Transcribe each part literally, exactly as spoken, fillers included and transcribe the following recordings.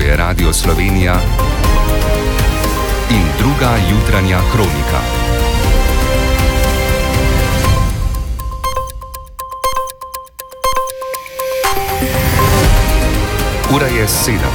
je Radio Slovenija in druga jutranja kronika. Ura je sedem.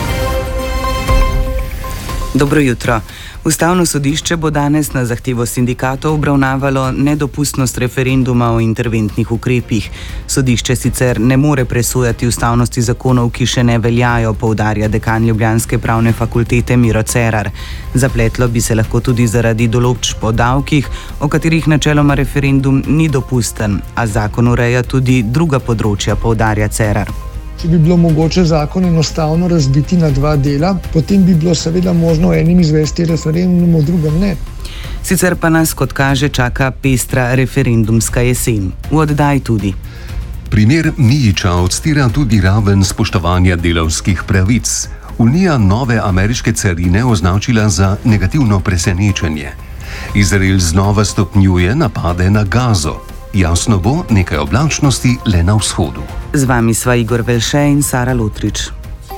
Dobro jutro. Ustavno sodišče bo danes na zahtevo sindikatov obravnavalo nedopustnost referenduma o interventnih ukrepih. Sodišče sicer ne more presojati ustavnosti zakonov, ki še ne veljajo, poudarja dekan ljubljanske pravne fakultete Miro Cerar. Zapletlo bi se lahko tudi zaradi določb o davkih, o katerih načeloma referendum ni dopusten, a zakon ureja tudi druga področja, poudarja Cerar. Če bi bilo mogoče zakon enostavno razbiti na dva dela, potem bi bilo seveda možno enim izvesti referendum, drugem ne. Sicer pa nas, kot kaže, čaka pestra referendumska jesen. V oddaji tudi. Primer Mijića odstira tudi raven spoštovanja delavskih pravic. Unija nove ameriške carine označila za negativno presenečenje. Izrael znova stopnjuje napade na Gazo. Jasno bo, nekaj oblačnosti le na vzhodu. Z vami sva Igor Velše in Sara Lotrič.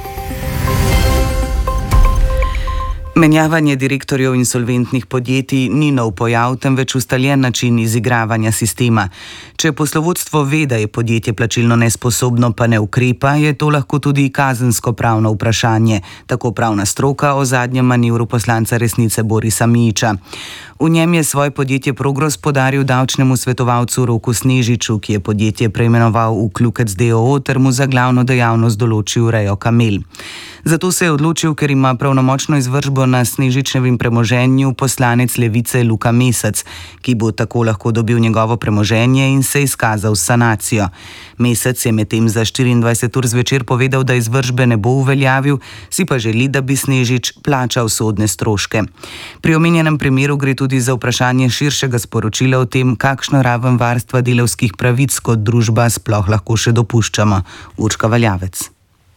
Menjavanje direktorjev insolventnih podjetij ni nov pojav, temveč ustaljen način izigravanja sistema. Če poslovodstvo ve, da je podjetje plačilno nesposobno, pa ne ukrepa, je to lahko tudi kazensko pravno vprašanje, tako pravna stroka o zadnjem manevru poslanca Resnice Borisa Mijića. V njem je svoje podjetje Progros podaril davčnemu svetovalcu Roku Snežiču, ki je podjetje preimenoval v Klukec d. o. o. ter mu za glavno dejavnost določil rejo kamel. Zato se je odločil, ker ima pravnomočno izvršbo na Snežičevem premoženju poslanec Levice Luka Mesec, ki bo tako lahko dobil njegovo premoženje in se izkazal s sanacijo. Mesec je medtem za štiriindvajset ur zvečer povedal, da izvršbe ne bo uveljavil, si pa želi, da bi Snežič plačal sodne stroške. Pri omenjenem primeru gre tudi za vprašanje širšega sporočila o tem, kakšno raven varstva delavskih pravic kot družba sploh lahko še dopuščamo. Urška Valjavec.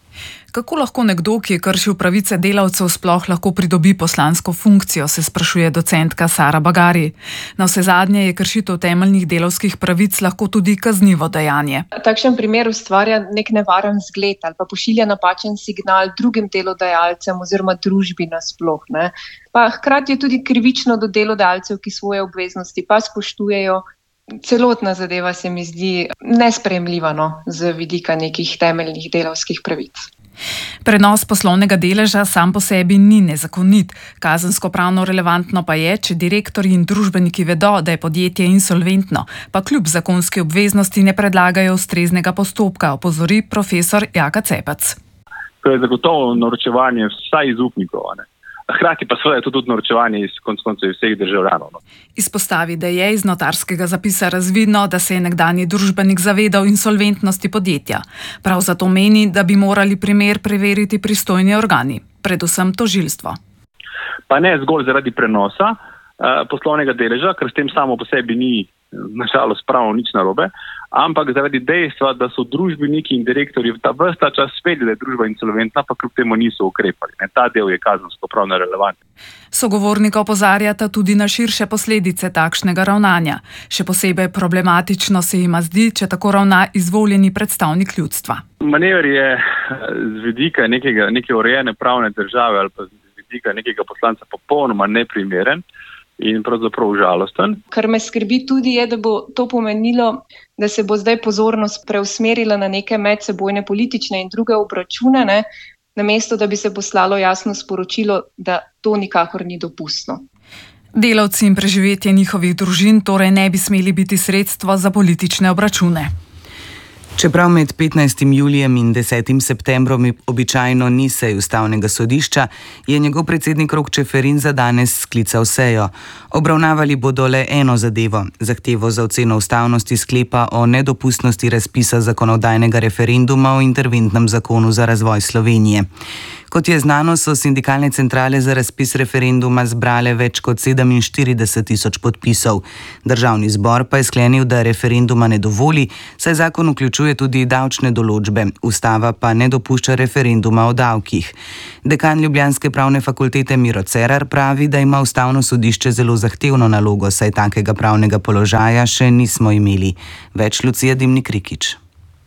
Kako lahko nekdo, ki je kršil pravice delavcev, sploh lahko pridobi poslansko funkcijo, se sprašuje docentka Sara Bagari. Na vse zadnje je kršitev temeljnih delavskih pravic lahko tudi kaznivo dejanje. Takšen primer ustvarja nek nevaren zgled ali pa pošilja napačen signal drugim delodajalcem oziroma družbi nasploh, ne. Pa hkrati je tudi krivično do delodajalcev, ki svoje obveznosti pa spoštujejo. Celotna zadeva se mi zdi nesprejemljiva, no, z vidika nekih temeljnih delavskih pravic. Prenos poslovnega deleža sam po sebi ni nezakonit. Kazensko pravno relevantno pa je, če direktorji in družbeniki vedo, da je podjetje insolventno, pa kljub zakonski obveznosti ne predlagajo ustreznega postopka, opozori profesor Jaka Cepec. To je zagotovo naročevanje vsaj iz upnikov, ne? Hkrati pa seveda je to tudi naročevanje iz konec koncev vseh državljanov. No. Izpostavi, da je iz notarskega zapisa razvidno, da se je nekdanji družbenik zavedal insolventnosti podjetja. Prav zato meni, da bi morali primer preveriti pristojni organi, predvsem tožilstvo. Pa ne zgolj zaradi prenosa uh, poslovnega deleža, ker s tem samo po sebi ni nažalost pravno nič narobe, ampak zaradi dejstva, da so družbeniki in direktorji ta ves ta čas vedeli, da je družba insolventna, pa kljub temu niso ukrepali. Ne, ta del je kazensko pravno relevanten. Sogovornika opozarjata tudi na širše posledice takšnega ravnanja. Še posebej problematično se jima zdi, če tako ravna izvoljeni predstavnik ljudstva. Manever je z vidika nekega, neke urejene pravne države ali pa z vidika nekega poslanca popolnoma neprimeren in pravzaprav žalosten. Kar me skrbi tudi je, da bo to pomenilo, da se bo zdaj pozornost preusmerila na neke medsebojne politične in druge obračune, ne, namesto da bi se poslalo jasno sporočilo, da to nikakor ni dopustno. Delavci in preživetje njihovih družin torej ne bi smeli biti sredstvo za politične obračune. Čeprav med petnajstim julijem in desetim septembrom običajno ni sej ustavnega sodišča, je njegov predsednik Rok Čeferin za danes sklical sejo. Obravnavali bodo le eno zadevo, zahtevo za oceno ustavnosti sklepa o nedopustnosti razpisa zakonodajnega referenduma o interventnem zakonu za razvoj Slovenije. Kot je znano, so sindikalne centrale za razpis referenduma zbrale več kot sedeminštirideset tisoč podpisov. Državni zbor pa je sklenil, da referenduma ne dovoli, saj zakon vključuje tudi davčne določbe, ustava pa ne dopušča referenduma o davkih. Dekan ljubljanske pravne fakultete Miro Cerar pravi, da ima ustavno sodišče zelo zahtevno nalogo, saj takega pravnega položaja še nismo imeli. Več Lucija Dimnik Rikič.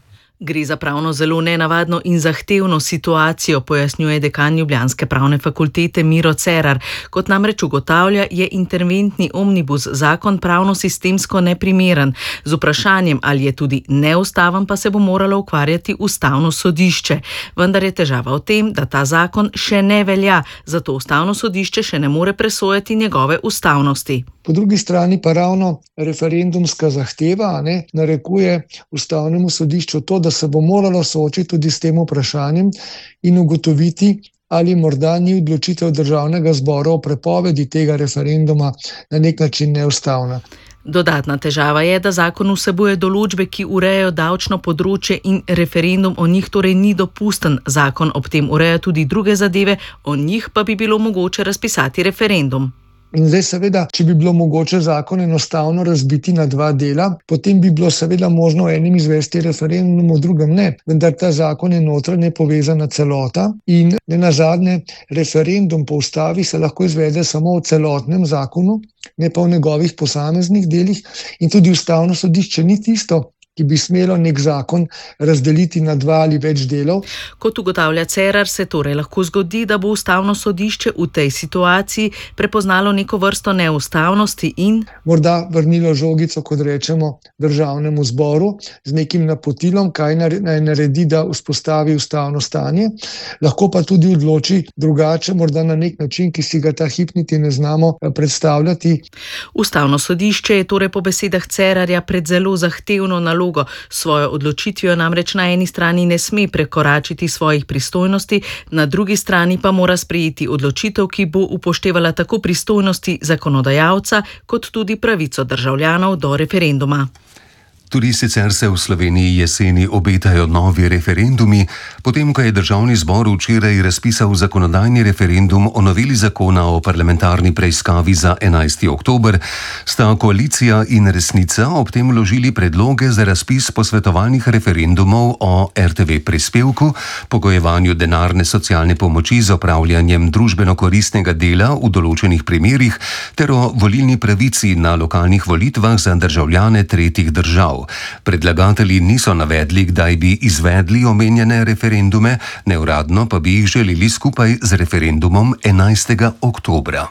Gre za pravno zelo nenavadno in zahtevno situacijo, pojasnjuje dekan ljubljanske pravne fakultete Miro Cerar. Kot namreč ugotavlja, je interventni omnibus zakon pravno sistemsko neprimeren. Z vprašanjem, ali je tudi neustaven, pa se bo moralo ukvarjati Ustavno sodišče. Vendar je težava v tem, da ta zakon še ne velja, zato Ustavno sodišče še ne more presojati njegove ustavnosti. Po drugi strani pa ravno referendumska zahteva ne, narekuje Ustavnemu sodišču to, da se bo moralo soočiti tudi s tem vprašanjem in ugotoviti, ali morda ni odločitev Državnega zbora o prepovedi tega referenduma na nek način neustavna. Dodatna težava je, da zakon vsebuje določbe, ki urejajo davčno področje in referendum o njih torej ni dopusten. Zakon ob tem ureja tudi druge zadeve, o njih pa bi bilo mogoče razpisati referendum. In zdaj seveda, če bi bilo mogoče zakon enostavno razbiti na dva dela, potem bi bilo seveda možno enim izvesti referendum, v drugem ne. Vendar ta zakon je notranje povezana celota in nenazadnje referendum po ustavi se lahko izvede samo v celotnem zakonu, ne pa v njegovih posameznih delih, in tudi Ustavno sodišče ni tisto, ki bi smelo nek zakon razdeliti na dva ali več delov. Kot ugotavlja Cerar, se torej lahko zgodi, da bo Ustavno sodišče v tej situaciji prepoznalo neko vrsto neustavnosti in morda vrnilo žogico, kot rečemo, Državnemu zboru z nekim napotilom, kaj naj naredi, da vzpostavi ustavno stanje. Lahko pa tudi odloči drugače, morda na nek način, ki si ga ta hip niti ne znamo predstavljati. Ustavno sodišče je torej po besedah Cerarja pred zelo zahtevno nalogo. Svojo odločitvijo namreč na eni strani ne sme prekoračiti svojih pristojnosti, na drugi strani pa mora sprejeti odločitev, ki bo upoštevala tako pristojnosti zakonodajalca, kot tudi pravico državljanov do referenduma. Tudi sicer se v Sloveniji jeseni obetajo novi referendumi, potem ko je Državni zbor včeraj razpisal zakonodajni referendum o noveli zakona o parlamentarni preiskavi za enajsti oktober, sta koalicija in Resnica ob tem vložili predloge za razpis posvetovalnih referendumov o er te ve prispevku, pogojevanju denarne socialne pomoči z opravljanjem družbeno-koristnega dela v določenih primerih ter o volilni pravici na lokalnih volitvah za državljane tretjih držav. Predlagatelji niso navedli, kdaj bi izvedli omenjene referendume, neuradno pa bi jih želeli skupaj z referendumom enajstega oktobra.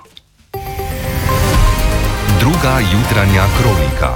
Druga jutranja kronika.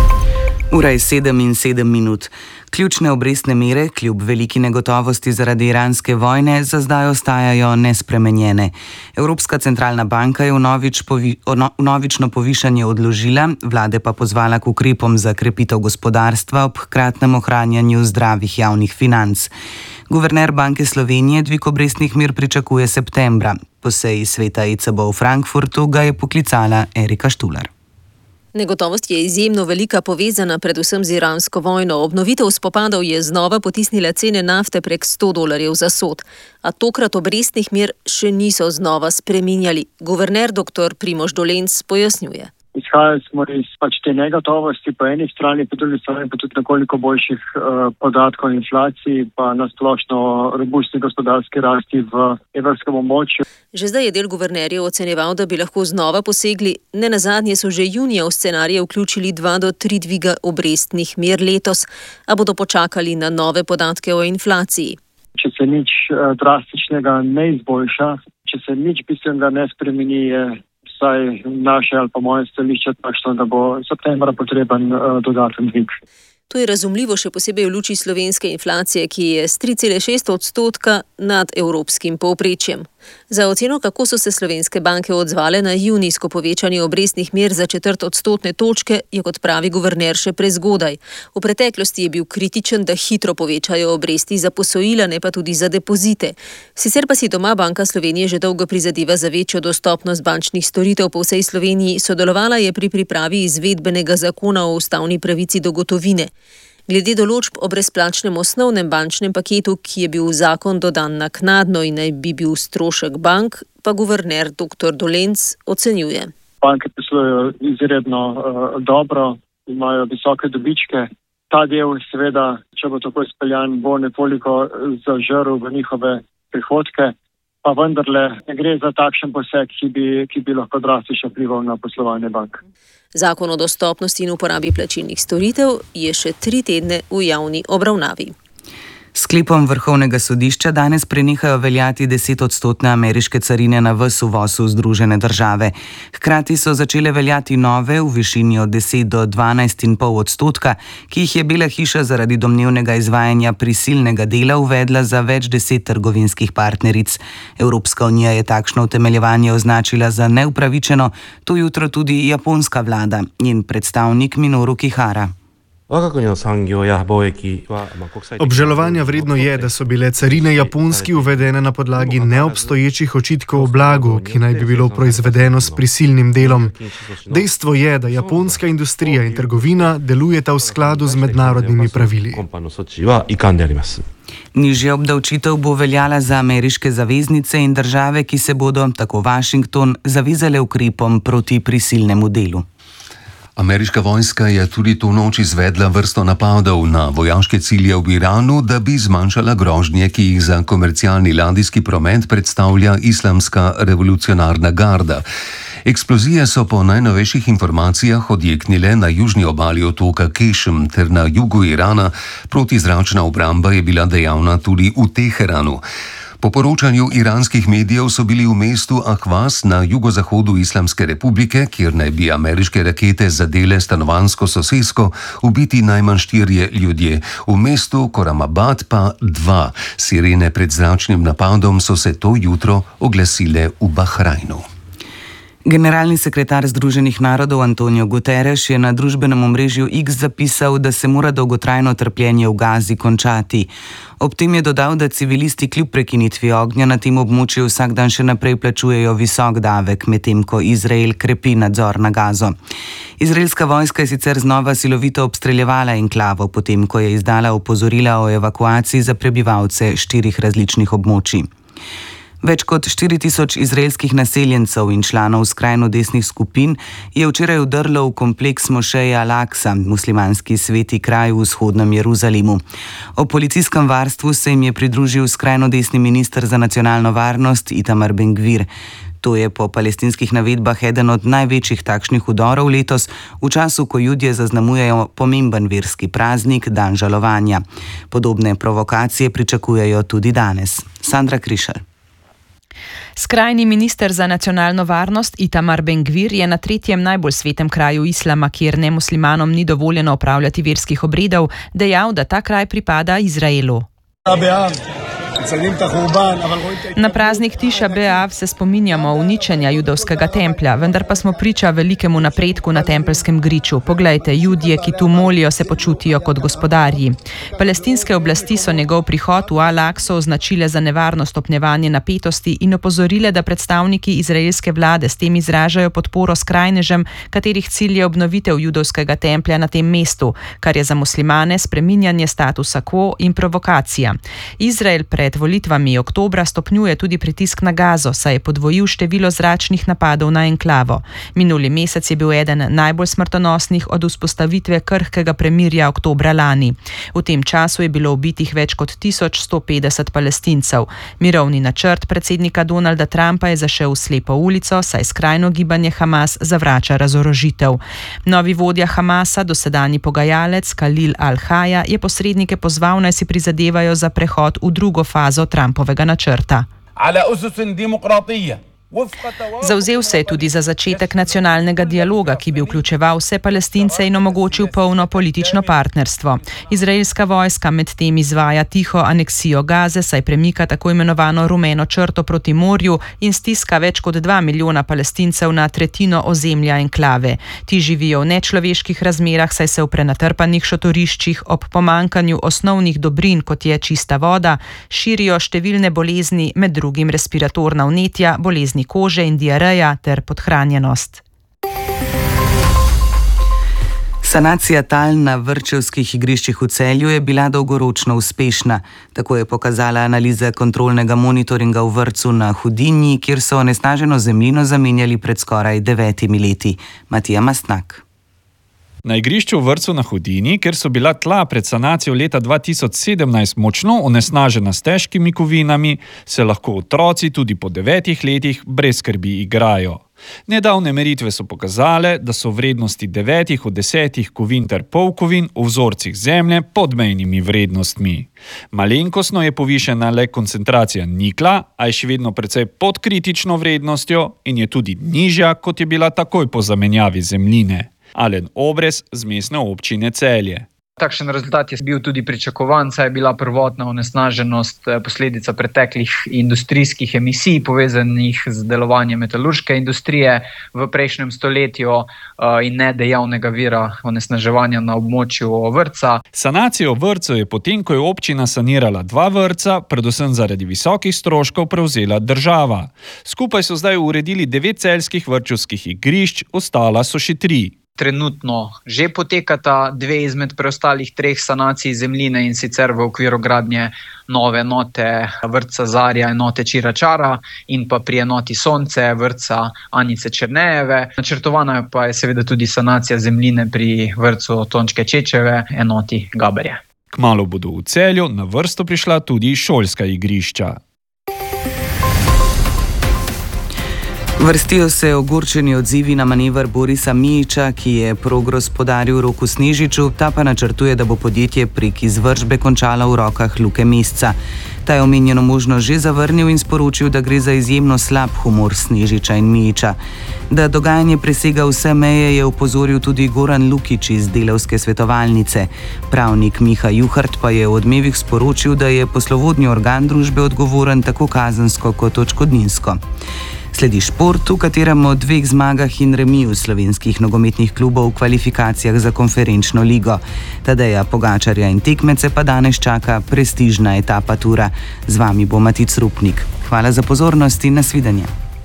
Ura je sedem in sedem minut. Ključne obrestne mere, kljub veliki negotovosti zaradi iranske vojne, za zdaj ostajajo nespremenjene. Evropska centralna banka je vnovič povi, ono, vnovično povišanje odložila, vlade pa pozvala k ukrepom za krepitev gospodarstva ob hkratnem ohranjanju zdravih javnih financ. Guverner Banke Slovenije dvig obrestnih mer pričakuje septembra. Po seji sveta E C B v Frankfurtu ga je poklicala Erika Štular. Negotovost je izjemno velika, povezana predvsem z iransko vojno. Obnovitev spopadov je znova potisnila cene nafte prek sto dolarjev za sod, a tokrat obrestnih mer še niso znova spreminjali. Guverner doktor Primož Dolenc pojasnjuje. Izhajali smo iz pač te negotovosti po eni strani, po drugi strani pa tudi nekoliko boljših uh, podatkov o inflaciji, pa na splošno robustni gospodarski rasti v evrskem območju. Že zdaj je del guvernerjev ocenjeval, da bi lahko znova posegli. Ne nazadnje so že junija v scenarije vključili dva do tri dviga obrestnih mer letos, a bodo počakali na nove podatke o inflaciji. Če se nič uh, drastičnega ne izboljša, če se nič bistvenega ne spremeni, je vsaj naše ali pa moje stališče takšno, da bo septembra potreben uh, dodaten dvig. To je razumljivo še posebej v luči slovenske inflacije, ki je s tri cele šest odstotka nad evropskim povprečjem. Za oceno, kako so se slovenske banke odzvale na junijsko povečanje obrestnih mer za četrt odstotne točke, je, kot pravi guverner, še prezgodaj. V preteklosti je bil kritičen, da hitro povečajo obresti za posojila, ne pa tudi za depozite. Sicer pa si doma Banka Slovenije že dolgo prizadeva za večjo dostopnost bančnih storitev po vsej Sloveniji, sodelovala je pri pripravi izvedbenega zakona o ustavni pravici do gotovine. Glede določb o brezplačnem osnovnem bančnem paketu, ki je bil v zakon dodan naknadno in naj bi bil strošek bank, pa guverner doktor Dolenc ocenjuje. Banke poslujejo izredno uh, dobro, imajo visoke dobičke. Ta del seveda, če bo tako izpeljan, bo nekoliko zažrl v njihove prihodke, pa vendarle ne gre za takšen poseg, ki bi, ki bi lahko drastično vplival na poslovanje bank. Zakon o dostopnosti in uporabi plačilnih storitev je še tri tedne v javni obravnavi. Sklepom Vrhovnega sodišča danes prenehajo veljati desetodstotne ameriške carine na ves uvoz v Združene države. Hkrati so začele veljati nove v višini od deset do dvanajst in pol odstotka, ki jih je Bela hiša zaradi domnevnega izvajanja prisilnega dela uvedla za več deset trgovinskih partneric. Evropska unija je takšno utemeljevanje označila za neupravičeno, to jutro tudi japonska vlada, njen predstavnik Minoru Kihara. Obžalovanja vredno je, da so bile carine Japonski uvedene na podlagi neobstoječih očitkov o blagu, ki naj bi bilo proizvedeno s prisilnim delom. Dejstvo je, da japonska industrija in trgovina delujeta v skladu z mednarodnimi pravili. Nižja obdavčitev bo veljala za ameriške zaveznice in države, ki se bodo, tako Washington, zavezale ukrepom proti prisilnemu delu. Ameriška vojska je tudi to noč izvedla vrsto napadov na vojaške cilje v Iranu, da bi zmanjšala grožnje, ki jih za komercialni ladijski promet predstavlja Islamska revolucionarna garda. Eksplozije so po najnovejših informacijah odjeknile na južni obali otoka Kešem ter na jugu Irana, protizračna obramba je bila dejavna tudi v Teheranu. Po poročanju iranskih medijev so bili v mestu Ahvaz na jugozahodu Islamske republike, kjer naj bi ameriške rakete zadele stanovanjsko sosesko, ubiti najmanj štirje ljudje. V mestu Koramabad pa dva. Sirene pred zračnim napadom so se to jutro oglasile v Bahrajnu. Generalni sekretar Združenih narodov Antonio Guterres je na družbenem omrežju X zapisal, da se mora dolgotrajno trpljenje v Gazi končati. Ob tem je dodal, da civilisti kljub prekinitvi ognja na tem območju vsak dan še naprej plačujejo visok davek, medtem ko Izrael krepi nadzor na Gazo. Izraelska vojska je sicer znova silovito obstreljevala enklavo, potem ko je izdala opozorila o evakuaciji za prebivalce štirih različnih območij. Več kot štiri tisoč izraelskih naseljencev in članov skrajno desnih skupin je včeraj vdrlo v kompleks mošeje Al-Aqsa, muslimanski sveti kraj v vzhodnem Jeruzalemu. O policijskem varstvu se jim je pridružil skrajno desni minister za nacionalno varnost Itamar Ben-Gvir. To je po palestinskih navedbah eden od največjih takšnih vdorov letos, v času, ko Judje zaznamujejo pomemben verski praznik, dan žalovanja. Podobne provokacije pričakujejo tudi danes. Sandra Krišelj. Skrajni minister za nacionalno varnost Itamar Ben-Gvir je na tretjem najbolj svetem kraju islama, kjer nemuslimanom ni dovoljeno opravljati verskih obredov, dejal, da ta kraj pripada Izraelu. Na praznik Tiša Beav se spominjamo uničenja judovskega templja, vendar pa smo priča velikemu napredku na tempelskem griču. Poglejte, Judje, ki tu molijo, se počutijo kot gospodarji. Palestinske oblasti so njegov prihod v Al-Aqso označile za nevarno stopnjevanje napetosti in opozorile, da predstavniki izraelske vlade s tem izražajo podporo skrajnežem, katerih cilj je obnovitev judovskega templja na tem mestu, kar je za muslimane spreminjanje statusa quo in provokacija. Izrael pred volitvami oktobra stopnjuje tudi pritisk na Gazo, saj je podvojil število zračnih napadov na enklavo. Minuli mesec je bil eden najbolj smrtonosnih od vzpostavitve krhkega premirja oktobra lani. V tem času je bilo ubitih več kot tisoč sto petdeset Palestincev. Mirovni načrt predsednika Donalda Trumpa je zašel v slepo ulico, saj skrajno gibanje Hamas zavrača razorožitev. Novi vodja Hamasa, dosedanji pogajalec Khalil al-Haya, je posrednike pozval, naj si prizadevajo za prehod v drugo fazo Trumpovega načrta. Zavzel se je tudi za začetek nacionalnega dialoga, ki bi vključeval vse Palestince in omogočil polno politično partnerstvo. Izraelska vojska medtem izvaja tiho aneksijo Gaze, saj premika tako imenovano rumeno črto proti morju in stiska več kot dva milijona Palestincev na tretjino ozemlja enklave. Ti živijo v nečloveških razmerah, saj se v prenatrpanih šotoriščih ob pomankanju osnovnih dobrin, kot je čista voda, širijo številne bolezni, med drugim respiratorna vnetja, bolezni kože in diareja ter podhranjenost. Sanacija tal na vrtčevskih igriščih v Celju je bila dolgoročno uspešna. Tako je pokazala analiza kontrolnega monitoringa v vrtcu na Hudinji, kjer so onesnaženo zemljino zamenjali pred skoraj devetimi leti. Matija Mastnak. Na igrišču v vrtcu na Hudinji, kjer so bila tla pred sanacijo leta dva tisoč sedemnajst močno onesnažena s težkimi kovinami, se lahko otroci tudi po devetih letih brez skrbi igrajo. Nedavne meritve so pokazale, da so vrednosti devetih od desetih kovin ter polkovin v vzorcih zemlje pod mejnimi vrednostmi. Malenkostno je povišena le koncentracija nikla, a je še vedno precej pod kritično vrednostjo in je tudi nižja, kot je bila takoj po zamenjavi zemljine. Alen Obrez z Mestne občine Celje. Takšen rezultat je bil tudi pričakovan, saj je bila prvotna onesnaženost posledica preteklih industrijskih emisij povezanih z delovanjem metalurške industrije v prejšnjem stoletju in ne dejavnega vira onesnaževanja na območju vrtca. Sanacijo vrtcev je potem, ko je občina sanirala dva vrtca, predvsem zaradi visokih stroškov prevzela država. Skupaj so zdaj uredili devet celjskih vrtčevskih igrišč, ostala so še tri. Trenutno že potekata dve izmed preostalih treh sanacij zemljine, in sicer v okviru gradnje nove enote vrtca Zarja, enote Čira Čara in pa pri enoti Sonce vrtca Anice Černejeve. Načrtovana pa je seveda tudi sanacija zemljine pri vrtcu Tončke Čečeve, enoti Gaberje. Kmalu bodo v Celju na vrsto prišla tudi šolska igrišča. Vrstijo se ogorčeni odzivi na manever Borisa Mijića, ki je progros podaril Roku Snežiču, ta pa načrtuje, da bo podjetje prek izvršbe končala v rokah Luke Mesca. Ta je omenjeno možnost že zavrnil in sporočil, da gre za izjemno slab humor Snežiča in Mijića. Da dogajanje presega vse meje, je opozoril tudi Goran Lukić iz Delavske svetovalnice. Pravnik Miha Juhart pa je v Odmevih sporočil, da je poslovodni organ družbe odgovoren tako kazensko kot odškodninsko. Sledi šport, v katerem o dveh zmagah in remiju slovenskih nogometnih klubov v kvalifikacijah za konferenčno ligo. Tadeja Pogačarja in tekmece pa danes čaka prestižna etapa tura. Z vami bo Matic Rupnik. Hvala za pozornost in nasvidenje.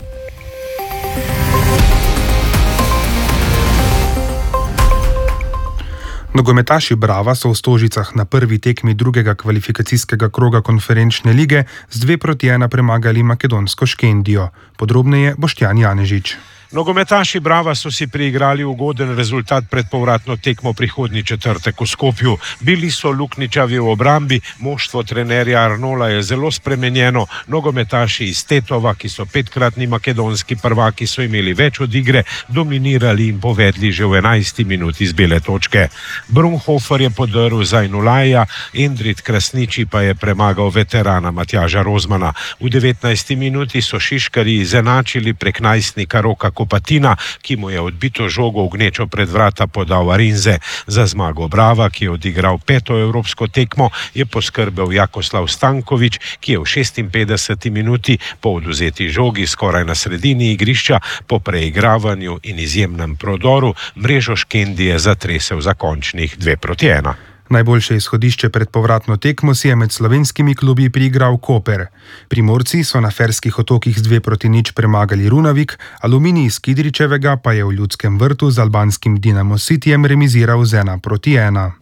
Nogometaši Brava so v Stožicah na prvi tekmi drugega kvalifikacijskega kroga konferenčne lige z dve proti ena premagali makedonsko Škendijo. Podrobneje Boštjan Janežič. Nogometaši Brava so si priigrali ugoden rezultat pred povratno tekmo prihodnji četrtek v Skopju. Bili so lukničavi v obrambi, moštvo trenerja Arnola je zelo spremenjeno. Nogometaši iz Tetova, ki so petkratni makedonski prvaki, so imeli več od igre, dominirali in povedli že v enajsti minuti z bele točke. Brunhofer je podrl Zainulaja, Endrit Krasniči pa je premagal veterana Matjaža Rozmana. V devetnajsti minuti so Šiškari izenačili prek najstnika Roka Kopatina, ki mu je odbito žogo v gnečo pred vrata podal Arinze. Za zmago Brava, ki je odigral peto evropsko tekmo, je poskrbel Jakoslav Stanković, ki je v šestinpetdeseti minuti po odvzeti žogi skoraj na sredini igrišča po preigravanju in izjemnem prodoru mrežo Škendije zatresel za končnih dve proti ena. Najboljše izhodišče pred povratno tekmo si je med slovenskimi klubi priigral Koper. Primorci so na Ferskih otokih z dve proti nič premagali Runavik, Aluminij iz Kidričevega pa je v Ljudskem vrtu z albanskim Dinamo Cityjem remiziral z ena proti ena.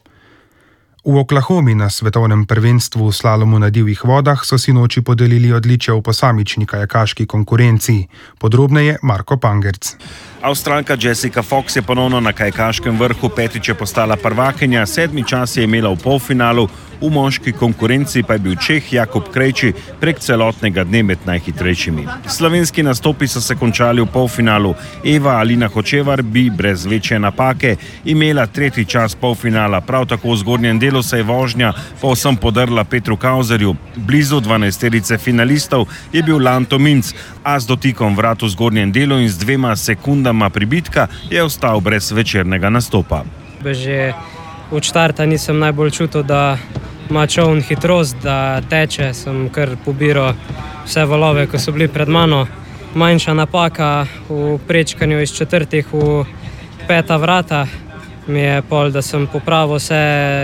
V Oklahomi na svetovnem prvenstvu v slalomu na divjih vodah so sinoči podelili odličja v posamični kajakaški konkurenci. Podrobneje Marko Pangerc. Avstralka Jessica Fox je ponovno na kajakaškem vrhu, petič je postala prvakinja, sedmi čas je imela v polfinalu, v moški konkurenci pa je bil Čeh Jakub Krejči prek celotnega dne med najhitrejšimi. Slovenski nastopi so se končali v polfinalu. Eva Alina Hočevar bi brez večje napake imela tretji čas polfinala. Prav tako v zgornjem delu se je vožnja povsem podrla Petru Kauzerju. Blizu dvanajsterice finalistov je bil Lanto Minc, a z dotikom vrat v zgornjem delu in z dvema sekundama pribitka je ostal brez večernega nastopa. Že od štarta nisem najbolj čutil, da ima čovn hitrost, da teče. Sem kar pobiral vse valove, ko so bili pred mano. Manjša napaka v prečkanju iz četrtih v peta vrata mi je pol, da sem popravil vse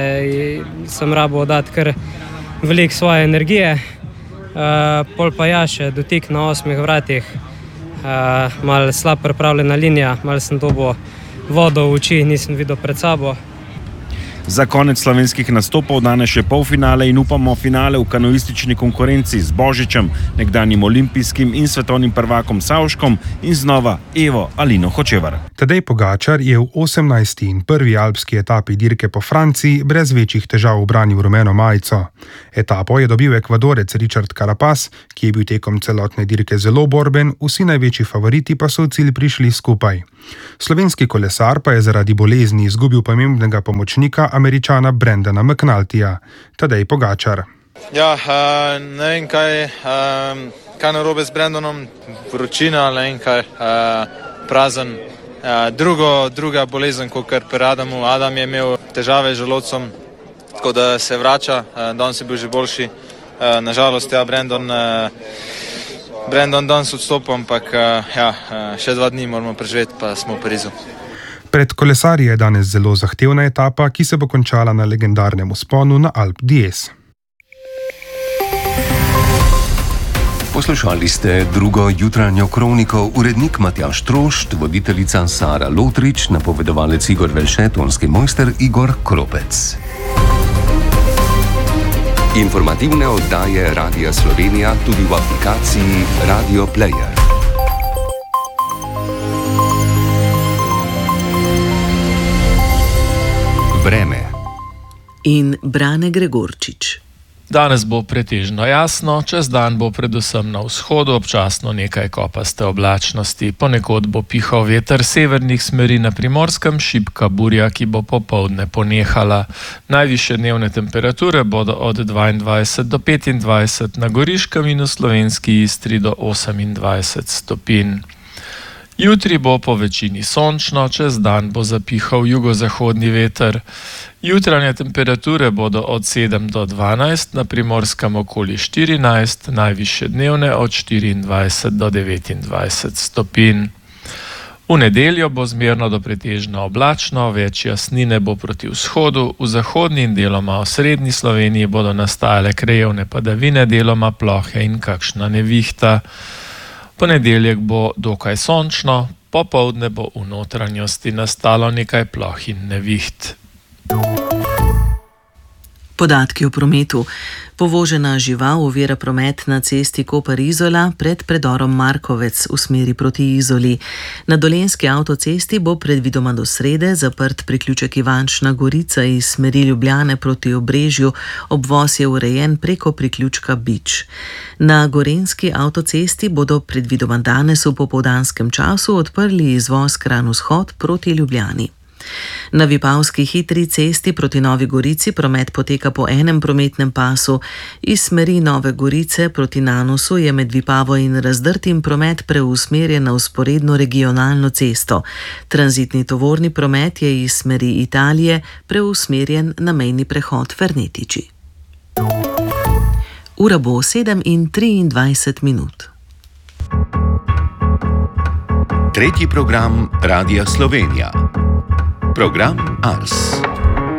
in sem rabo dati kar veliko svoje energije. Uh, pol pa ja še dotik na osmih vratih, uh, malo slab pripravljena linija, malo sem dobil vodo v oči, nisem videl pred sabo. Za konec slovenskih nastopov danes še polfinale in upamo finale v kanoistični konkurenci z Božičem, nekdanjim olimpijskim in svetovnim prvakom Savškom in znova Evo Alino Hočevar. Tadej Pogačar je v osemnajsti in prvi alpski etapi dirke po Franciji brez večjih težav ubranil rumeno majico. Etapo je dobil Ekvadorec Richard Carapaz, ki je bil tekom celotne dirke zelo borben, vsi največji favoriti pa so v cilj prišli skupaj. Slovenski kolesar pa je zaradi bolezni izgubil pomembnega pomočnika Američana Brendana McNultyja. Tadej Pogačar. Ja, uh, ne vem, kaj, uh, kaj narobe s Brendanom, vročina, ne vem kaj, uh, prazen. Uh, drugo, druga bolezen, kot kar pri Adamu. Adam je imel težave z želodcem, tako da se vrača, uh, danes je bil že boljši. Uh, nažalost, ja, Brendan, uh, Brendan danes odstopil, ampak uh, ja, uh, še dva dni moramo preživeti, pa smo v Parizu. Pred kolesarji je danes zelo zahtevna etapa, ki se bo končala na legendarnem vzponu na Alpe d'Huez. Poslušali ste drugo jutranjo kroniko, urednik Matjaž Trošt, voditeljica Sara Lotrič, napovedovalec Igor Velše, tonski mojster Igor Kropec. Informativne oddaje Radia Slovenija tudi v aplikaciji Radio Player. Vreme in Brane Gregorčič. Danes bo pretežno jasno, čez dan bo predvsem na vzhodu občasno nekaj kopaste oblačnosti, ponekod bo pihal veter severnih smeri, na Primorskem šibka burja, ki bo popoldne ponehala. Najvišje dnevne temperature bodo od dvaindvajset do petindvajset, na Goriškem in v slovenski Istri do osemindvajset stopinj. Jutri bo po večini sončno, čez dan bo zapihal jugozahodni veter. Jutranje temperature bodo od sedem do dvanajst, na Primorskem okoli štirinajst, najvišje dnevne od štiriindvajset do devetindvajset stopinj. V nedeljo bo zmerno do pretežno oblačno, več jasnine bo proti vzhodu, v zahodni in deloma osrednji Sloveniji bodo nastajale krajevne padavine, deloma plohe in kakšna nevihta. Ponedeljek bo dokaj sončno, popoldne bo v notranjosti nastalo nekaj ploh in neviht. Podatki o prometu. Povožena žival ovira promet na cesti Koper-Izola pred predorom Markovec v smeri proti Izoli. Na dolenjski avtocesti bo predvidoma do srede zaprt priključek Ivančna Gorica iz smeri Ljubljane proti Obrežju, obvoz je urejen preko priključka Bič. Na gorenjski avtocesti bodo predvidoma danes v popoldanskem času odprli izvoz Kranj-Vzhod proti Ljubljani. Na Vipavski hitri cesti proti Novi Gorici promet poteka po enem prometnem pasu. Iz smeri Nove Gorice proti Nanusu je med Vipavo in Razdrtim promet preusmerjen na vzporedno regionalno cesto. Tranzitni tovorni promet je iz smeri Italije preusmerjen na mejni prehod Fernetiči. Ura bo sedem in triindvajset minut. Tretji program Radia Slovenija. Program Ars.